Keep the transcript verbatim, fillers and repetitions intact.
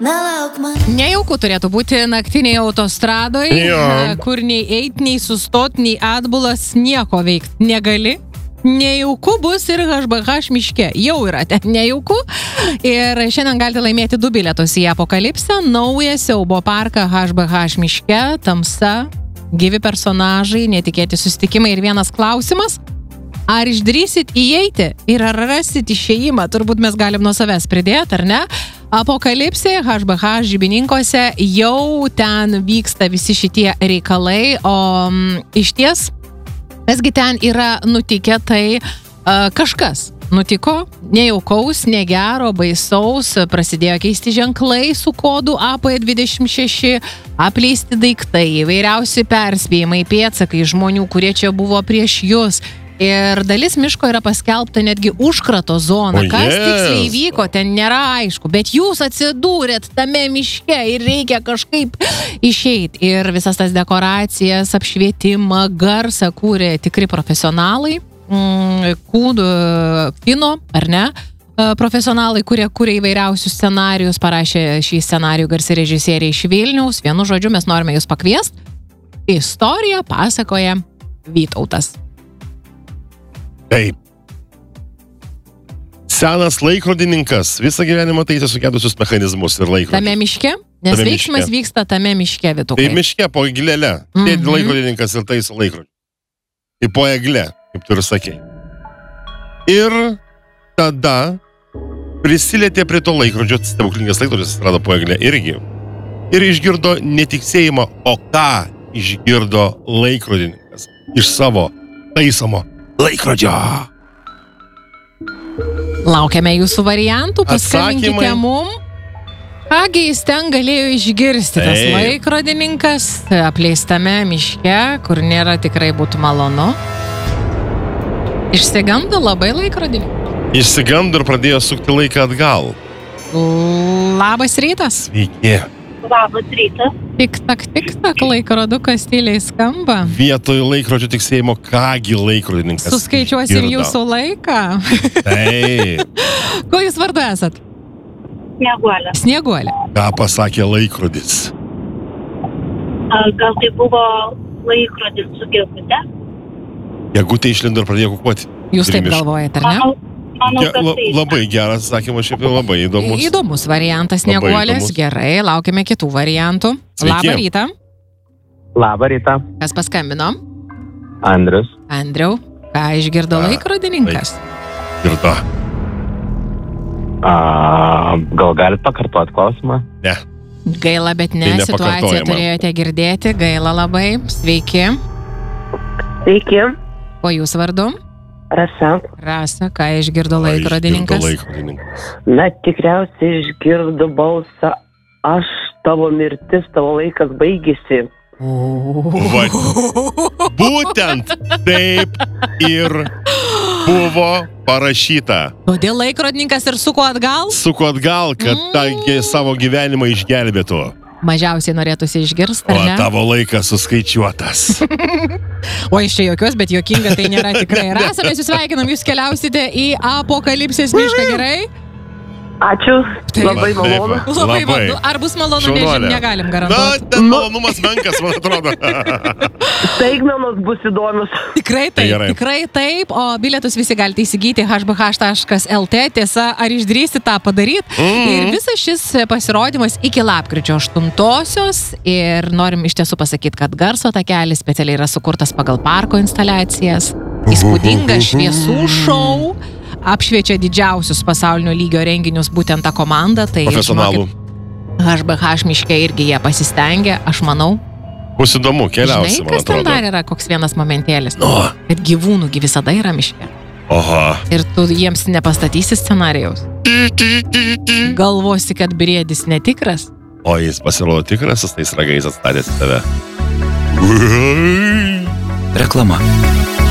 Nejauku turėtų būti naktiniai autostradoje, Jo. kur nei eit, nei sustot, nei atbulas nieko veikt negali. Nejauku bus ir H B H miške. Jau yra ten nejauku. Ir šiandien galite laimėti du bilietus į Apokalipsę. Naują siaubo parką H B H miške. Tamsa, gyvi personažai, netikėti susitikimai ir vienas klausimas. Ar išdrįsit įeiti ir ar rasit išėjimą? Turbūt mes galim nuo savęs pridėti, ar ne? Apokalipsė, H B H žibininkose, jau ten vyksta visi šitie reikalai, o m, iš ties, kasgi ten yra nutikę, tai a, kažkas nutiko, nejaukaus, negero, baisaus, prasidėjo keisti ženklai su kodu A P dvidešimt šeši, apleisti daiktai, įvairiausi perspėjimai, pėdsakai žmonių, kurie čia buvo prieš jūs. Ir dalis miško yra paskelbta netgi užkrato zona. O, Kas yes. tiksliai vyko, ten nėra aišku. Bet jūs atsidūrėt tame miške ir reikia kažkaip išeiti. Ir visas tas dekoracijas, apšvietimą, garsą kūrė tikri profesionalai. Mm, kūdų, kino, ar ne? Profesionalai, kurie kūrė įvairiausius scenarijus, parašė šį scenarijų garsi režisieriai iš Vilniaus. Vienu žodžiu, mes norime jūs pakviesti. Istoriją pasakoja Vytautas. Taip. Senas laikrodininkas visą gyvenimą taisė sugedusius mechanizmus ir laikrodžius. Tame miške? Nes Tame veiksmas miške. vyksta tame miške, Vytukai. Tai miške po eglelę. Mhm. Sėdi laikrodininkas ir taiso laikrodžių. Tai po eglę, kaip tu ir sakei. Ir tada prisilietė prie to laikrodžio, stebuklingas laikrodžis atsirado po eglę irgi. Ir išgirdo netiksėjimą, o ką išgirdo laikrodininkas iš savo taisomo laikrodžio. Laukiame jūsų variantų, paskambinkite Atsakymai. mum. Kągi jis ten galėjo išgirsti, tas Taip. laikrodininkas apleistame miške, kur nėra tikrai būtų malonu. Išsigando labai laikrodininkas. Išsigando ir pradėjo sukti laiką atgal. Labas rytas. Sveiki. Labas rytas. Tik tak, tik tak, laikrodukas tyliai skamba. Vietoj laikrodžio tiksėjimo, kągi laikrodininkas Suskaičiuosim išgirdo. jūsų laiką. Taip. Ko jūs vardu esat? Snieguolė. Snieguolė. Ką pasakė laikrodis? A, Gal tai buvo laikrodis su gegute? Gegutė išlindo ir pradėjo kukuoti. Jūs taip Miško. galvojate, ar ne? Manau, manau Ge, kad la, tai. labai geras atsakymas, šiaip jau labai įdomus. Įdomus variantas, Labai Snieguolės. įdomus. Gerai, laukime kitų variantų. Sveiki. Labą rytą. Labą rytą, Kas paskambino? Andrius. Andriau, ką išgirdo A, laikrodininkas? Girdo. A, gal galit pakartuoti klausimą? Ne. Gaila, bet ne, Tai situaciją nepakartojama. turėjote girdėti. Gaila labai. Sveiki. Sveiki, O jūs vardu? Rasa. Rasa, ką išgirdo Ką laikrodininkas? išgirdo laikrodininkas. Na, tikriausiai išgirdu balsą. Aš, tavo mirtis, tavo laikas baigėsi. Va, būtent taip ir buvo parašyta. Todėl laikrodininkas ir suko atgal? Suko atgal, kad Mm. tą ge- savo gyvenimą išgelbėtų. Mažiausiai norėtųsi išgirsti, O ar ne? tavo laikas suskaičiuotas. O iš čia jokios, bet jokinga tai nėra tikrai. Rasa, mes jūs sveikinam, jūs keliausite į Apokalipsės mišką, gerai? Ačiū, Taip. labai malonu. Taip, Labai, labai. malonu. Ar bus malonu, Šaunuolė. nežin, negalim Na, garantuoti. ten malonumas menkas, man atrodo. Staigmenos bus įdomios. Tikrai Tai taip, gerai. tikrai taip, o bilietus visi galite įsigyti h b h taškas l t. Tiesa, ar išdrįsti tą padaryti? Mhm. Ir visas šis pasirodymas iki lapkričio aštuntosios. Ir norim iš tiesų pasakyti, kad garso takelis specialiai yra sukurtas pagal parko instaliacijas. Įspūdingas šviesų šou. Apšviečia didžiausius pasaulinio lygio renginius būtent tą komandą. Tai Profesionalų. žinokit, H B H miške irgi jie pasistengė, aš manau. Bus įdomu, keliausi, Žinai, man kas ten atrodo. dar yra, koks vienas momentėlis. Nu. Kad gyvūnų gi visada yra miške. Oho. Ir tu jiems nepastatysi scenarijaus. Galvosi, kad briedis netikras. O jis pasirodo tikrasis, tais ragais atstatęs į tave. Reklama.